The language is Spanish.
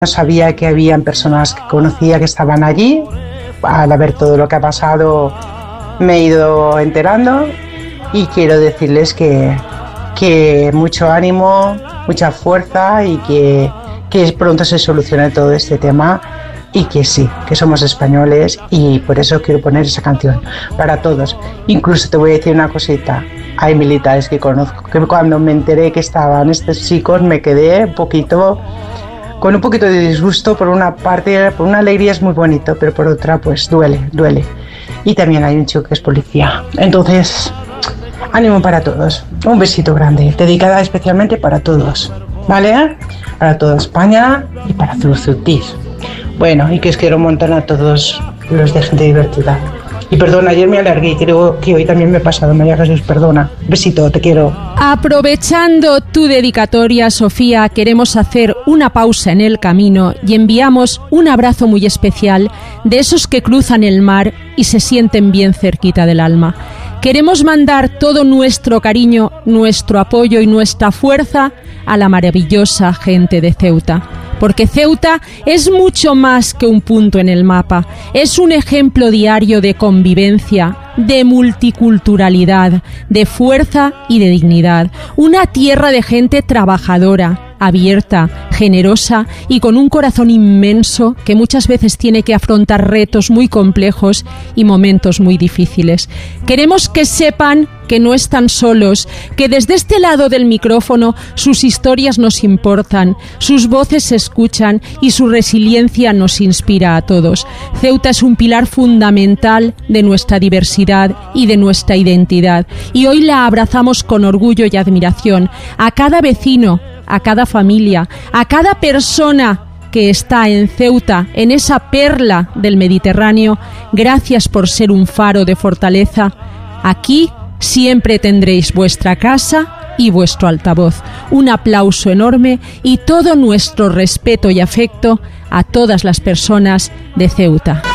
No sabía que habían personas que conocía que estaban allí. Al ver todo lo que ha pasado me he ido enterando y quiero decirles que mucho ánimo, mucha fuerza y que pronto se solucione todo este tema y que sí, que somos españoles y por eso quiero poner esa canción para todos. Incluso te voy a decir una cosita, hay militares que conozco que cuando me enteré que estaban estos chicos me quedé con un poquito de disgusto. Por una parte, por una alegría es muy bonito, pero por otra pues duele. Y también hay un chico que es policía. Entonces, ánimo para todos. Un besito grande, dedicada especialmente para todos, ¿vale? Para toda España y para Zuzutis. Bueno, y que os quiero un montón a todos los de Gente Divertida. Y perdona, ayer me alargué, creo que hoy también me he pasado. María Jesús, perdona. Besito, te quiero. Aprovechando tu dedicatoria, Sofía, queremos hacer una pausa en el camino y enviamos un abrazo muy especial de esos que cruzan el mar y se sienten bien cerquita del alma. Queremos mandar todo nuestro cariño, nuestro apoyo y nuestra fuerza a la maravillosa gente de Ceuta. Porque Ceuta es mucho más que un punto en el mapa. Es un ejemplo diario de convivencia, de multiculturalidad, de fuerza y de dignidad. Una tierra de gente trabajadora, abierta, generosa y con un corazón inmenso que muchas veces tiene que afrontar retos muy complejos y momentos muy difíciles. Queremos que sepan que no están solos, que desde este lado del micrófono sus historias nos importan, sus voces se escuchan y su resiliencia nos inspira a todos. Ceuta es un pilar fundamental de nuestra diversidad y de nuestra identidad y hoy la abrazamos con orgullo y admiración. A cada vecino, a cada familia, a cada persona que está en Ceuta, en esa perla del Mediterráneo, gracias por ser un faro de fortaleza. Aquí siempre tendréis vuestra casa y vuestro altavoz. Un aplauso enorme y todo nuestro respeto y afecto a todas las personas de Ceuta.